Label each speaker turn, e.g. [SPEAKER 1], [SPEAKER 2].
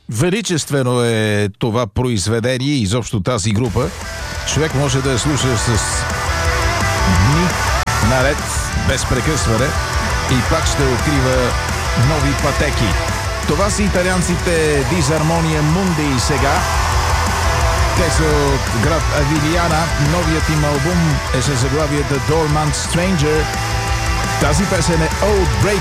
[SPEAKER 1] Величествено е това произведение и изобщо тази група. Човек може да я слуша с дни наред, без прекъсване и пак ще открива нови пътеки. Това са италианците Disarmonia Mundi сега. Те са от град Авилиана. Новият им албум е със заглавието Dormant Stranger. Тази песен е Old Break